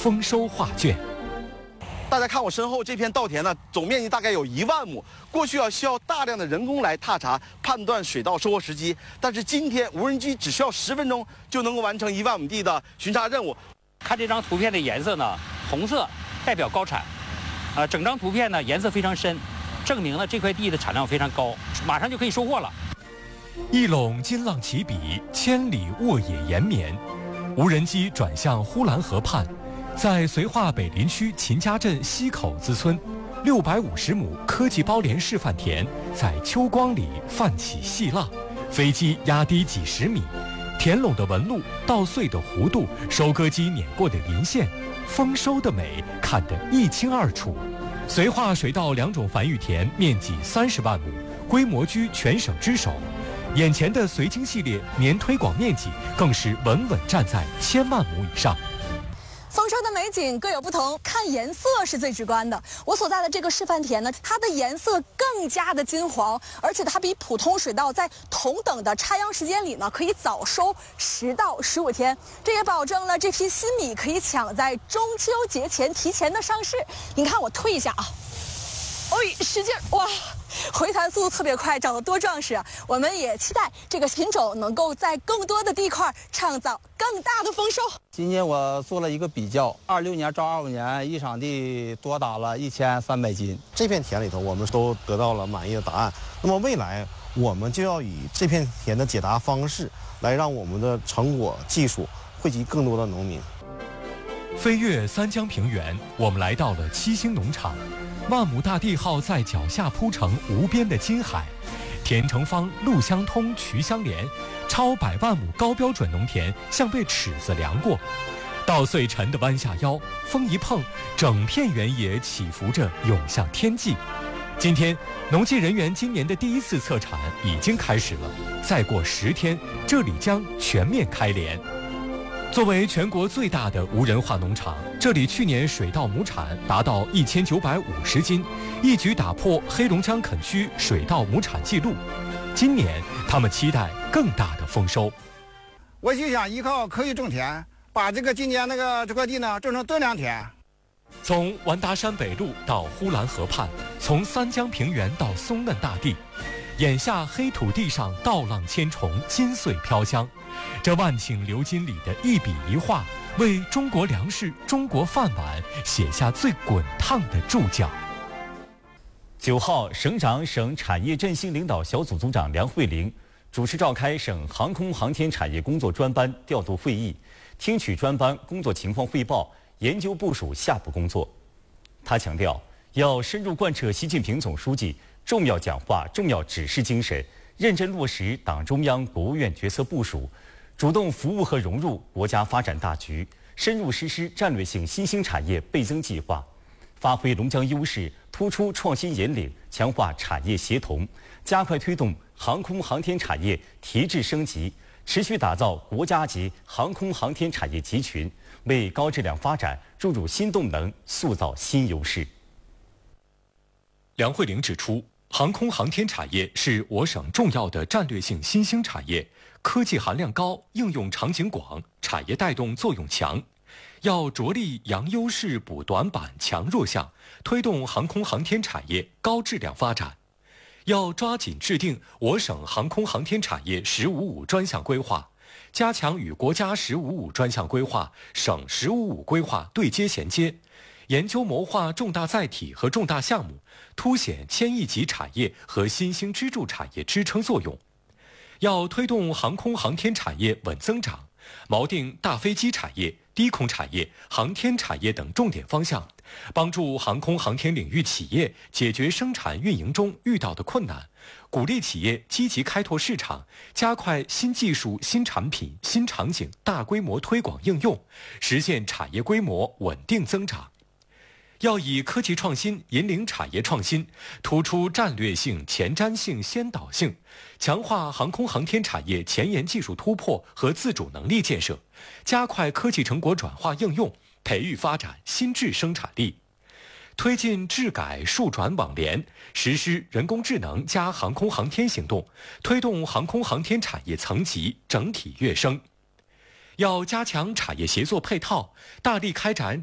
丰收画卷。 大家看我身后这片稻田呢，总面积大概有1万亩。过去需要大量的人工来踏查、判断水稻收获时机，但是今天无人机只需要10分钟就能够完成1万亩地的巡查任务。 看这张图片的颜色呢，红色代表高产，整张图片呢颜色非常深，证明了这块地的产量非常高，马上就可以收获了。 一垄金浪起笔，千里沃野延绵。无人机转向呼兰河畔，在绥化北林区秦家镇西口子村，650亩科技包莲示范田在秋光里泛起细浪，飞机压低几十米，田垄的纹路、稻穗的弧度、收割机碾过的鳞线，丰收的美看得一清二楚。绥化水稻2种繁育田面积30万亩，规模居全省之首。眼前的绥经系列年推广面积更是稳稳站在1000万亩以上。 丰收的美景各有不同，看颜色是最直观的。我所在的这个示范田呢，它的颜色更加的金黄，而且它比普通水稻在同等的插秧时间里呢，可以早收10到15天。这也保证了这批新米可以抢在中秋节前提前的上市。您看我推一下啊，使劲哇！回弹速度特别快，长得多壮实啊！我们也期待这个品种能够在更多的地块创造更大的丰收。 今年我做了一个比较，26年照25年，一场地多打了1300斤。 这片田里头，我们都得到了满意的答案。那么未来，我们就要以这片田的解答方式，来让我们的成果技术惠及更多的农民。 飞越三江平原，我们来到了七星农场。万亩大地号在脚下铺成无边的金海，田成方、路相通、渠相连，超100万亩高标准农田像被尺子量过。稻穗沉得弯下腰，风一碰，整片原野起伏着涌向天际。今天，农技人员今年的第1次测产已经开始了，再过10天，这里将全面开镰。作为全国最大的无人化农场，这里去年水稻亩产达到1950斤，一举打破黑龙江垦区水稻亩产记录。今年，他们期待更大的丰收。 我就想依靠科技种田，把今年这块地呢种成炖良田。 从完达山北路到呼兰河畔，从三江平原到松嫩大地，眼下黑土地上稻浪千重，金穗飘香。这万顷流金里的一笔一画，为中国粮食、中国饭碗写下最滚烫的注脚。 9号，省长、省产业振兴领导小组组长梁慧玲主持召开省航空航天产业工作专班调度会议，听取专班工作情况汇报，研究部署下步工作。他强调，要深入贯彻习近平总书记重要讲话、重要指示精神，认真落实党中央、国务院决策部署，主动服务和融入国家发展大局，深入实施战略性新兴产业倍增计划，发挥龙江优势，突出创新引领，强化产业协同，加快推动航空航天产业提质升级，持续打造国家级航空航天产业集群，为高质量发展注入新动能，塑造新优势。 梁慧玲指出，航空航天产业是我省重要的战略性新兴产业，科技含量高，应用场景广，产业带动作用强。要着力扬优势、补短板、强弱项，推动航空航天产业高质量发展。要抓紧制定我省航空航天产业“1055”专项规划，加强与国家“1055”专项规划、省“1055”规划对接衔接，研究谋划重大载体和重大项目，凸显千亿级产业和新兴支柱产业支撑作用。要推动航空航天产业稳增长，锚定大飞机产业、低空产业、航天产业等重点方向，帮助航空航天领域企业解决生产运营中遇到的困难，鼓励企业积极开拓市场，加快新技术、新产品、新场景大规模推广应用，实现产业规模稳定增长。要以科技创新引领产业创新，突出战略性、前瞻性、先导性，强化航空航天产业前沿技术突破和自主能力建设，加快科技成果转化应用，培育发展新质生产力，推进智改数转网联，实施人工智能加航空航天行动，推动航空航天产业层级整体跃升。要加强产业协作配套，大力开展